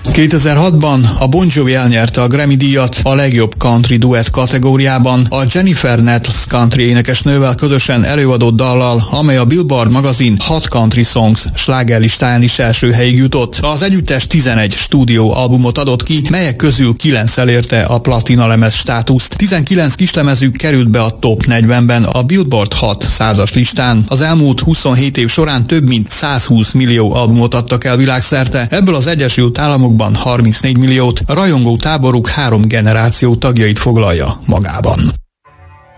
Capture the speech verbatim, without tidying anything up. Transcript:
kétezer-hatban a Bon Jovi elnyerte a Grammy-díjat a legjobb country duett kategóriában a Jennifer Nettles country énekesnővel közösen előadott dallal, amely a Billboard magazin hat Country Songs slágerlistáján is első helyig jutott. Az együttes tizenegy stúdió albumot adott ki, melyek közül kilenc elérte a platina lemez státuszt. tizenkilenc kislemezük került be a top negyvenben a Billboard hat százas listán. Az elmúlt huszonhét év során több mint százhúsz millió albumot adtak el világszerte, ebből az Egyesült Államokban harmincnégy milliót, a rajongó táboruk három generáció tagjait foglalja magában.